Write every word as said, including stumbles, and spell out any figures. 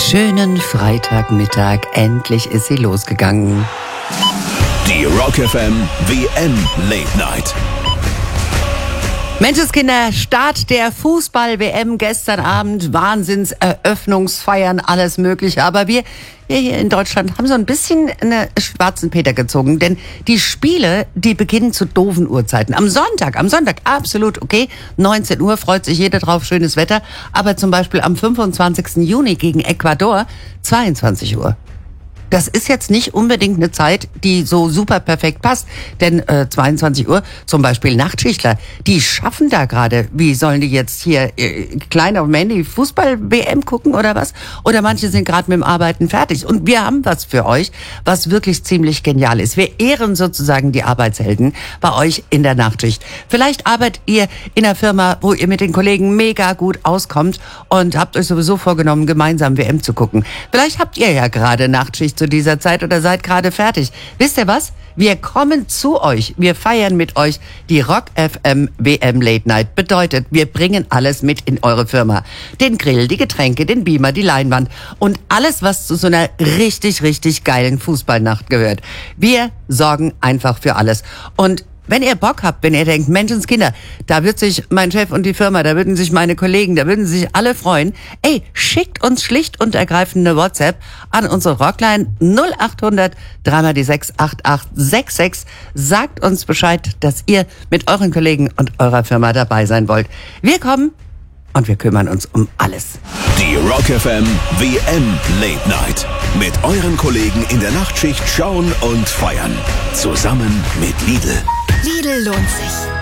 schönen Freitagmittag. Endlich ist sie losgegangen. Die Rock F M W M Late Night. Menschenskinder, Start der Fußball-W M gestern Abend, Wahnsinnseröffnungsfeiern, alles Mögliche. Aber wir, wir hier in Deutschland haben so ein bisschen einen schwarzen Peter gezogen. Denn die Spiele, die beginnen zu doofen Uhrzeiten. Am Sonntag, am Sonntag absolut okay, neunzehn Uhr, freut sich jeder drauf, schönes Wetter. Aber zum Beispiel am fünfundzwanzigsten Juni gegen Ecuador, zweiundzwanzig Uhr. Das ist jetzt nicht unbedingt eine Zeit, die so super perfekt passt. Denn äh, zweiundzwanzig Uhr, zum Beispiel Nachtschichtler, die schaffen da gerade. Wie sollen die jetzt hier äh, klein auf dem Handy Fußball-W M gucken oder was? Oder manche sind gerade mit dem Arbeiten fertig. Und wir haben was für euch, was wirklich ziemlich genial ist. Wir ehren sozusagen die Arbeitshelden bei euch in der Nachtschicht. Vielleicht arbeitet ihr in einer Firma, wo ihr mit den Kollegen mega gut auskommt und habt euch sowieso vorgenommen, gemeinsam W M zu gucken. Vielleicht habt ihr ja gerade Nachtschicht zu dieser Zeit oder seid gerade fertig. Wisst ihr was? Wir kommen zu euch. Wir feiern mit euch die Rock F M W M Late Night. Bedeutet, wir bringen alles mit in eure Firma. Den Grill, die Getränke, den Beamer, die Leinwand und alles, was zu so einer richtig, richtig geilen Fußballnacht gehört. Wir sorgen einfach für alles. Und wenn ihr Bock habt, wenn ihr denkt, Menschenskinder, da wird sich mein Chef und die Firma, da würden sich meine Kollegen, da würden sich alle freuen, ey, schickt uns schlicht und ergreifend eine WhatsApp an unsere Rockline null acht hundert drei mal die sechs acht acht sechs sechs. Sagt uns Bescheid, dass ihr mit euren Kollegen und eurer Firma dabei sein wollt. Wir kommen und wir kümmern uns um alles. Die Rock F M W M Late Night. Mit euren Kollegen in der Nachtschicht schauen und feiern. Zusammen mit Lidl. Lidl lohnt sich.